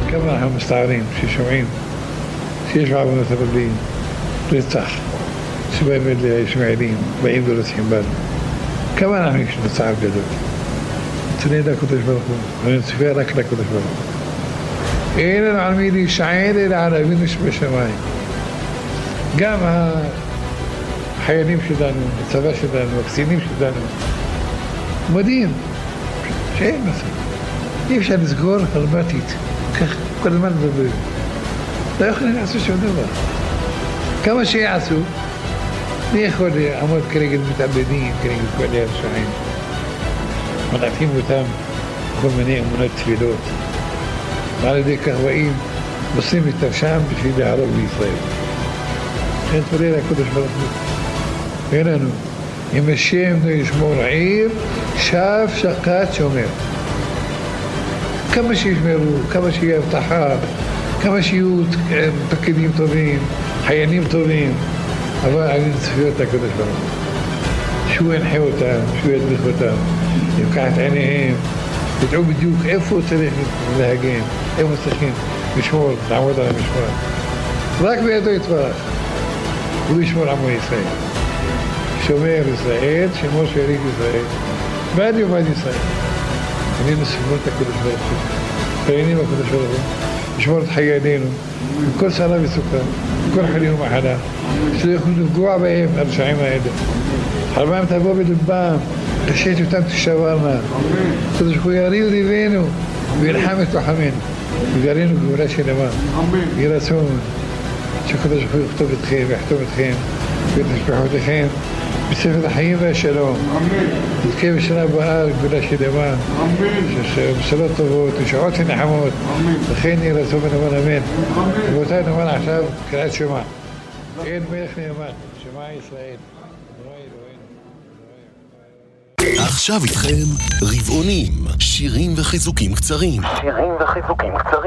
כמה אנחנו מסתערים ששומעים שיש בעוונות רבים רצח שבאים לישמעאלים, באים ורוצחים בנו. כמה אנחנו יש לנו צער גדול. נתוני לקדוש ברוך הוא, ונצפה רק לקדוש ברוך הוא. אין לנו על מי להישען אלא על אבינו שבשמיים. גם החיילים שלנו, הצבא שלנו, הקצינים שלנו, מודיעים שאין מצב. אי אפשר לסגור הרמטית, כך כל הזמן מדברים. לא יכולים לעשות שום דבר. כמה שיעשו, מי יכול לעמוד כרגע מתאבדים, כרגע כל הרשעים. מנעפים אותם כל מיני אמונות תפילות. ועל ידי כך באים, נושאים את נפשם בשביל להרוג בישראל. לכן תפלל הקדוש ברוך הוא. ואין לנו, אם השם לא ישמור עיר, שב שקד שומר. כמה שישמרו, כמה שיהיה הבטחה, כמה שיהיו פקידים טובים, חיילים טובים, אבל עלינו צפיות הקדוש ברוך הוא. שהוא ינחה אותם, שהוא ידריך אותם, יבקע את עיניהם, ידעו בדיוק איפה צריך להגן, איפה צריכים לשמור, לעמוד על המשמר. רק בידו יתברך, הוא ישמור עמו ישראל. שומר ישראל, שמור שארית ישראל, ועד יום עד ישראל. עלינו סבלות הקדוש ברוך הוא, חיינים הקדוש ברוך הוא, לשמור את חיילינו, מכל סערה וסוכה, מכל חלינו ומחלה, שלא יכולו לפגוע בהם, הרשעים האלה. חרבם תבוא בלבם, תשת אותם תשברנה. הקדוש ברוך הוא יריב ריבנו, וילחם את לוחמינו, ויגרנו גאולה שלמה. יהי רצון שהקדוש ברוך הוא יכתוב אתכם ויחתום אתכם ואת משפחותיכם בספר החיים והשלום. נזכה בשנה הבאה גאולה שלמה, שבשורות טובות ושעות ונחמות. לכן יהי רצון ונאמן אמן. רבותיי, נאמר עכשיו קריאת שמע. אין מלך נאמן, שמע ישראל. עכשיו איתכם רבעונים, שירים וחיזוקים קצרים.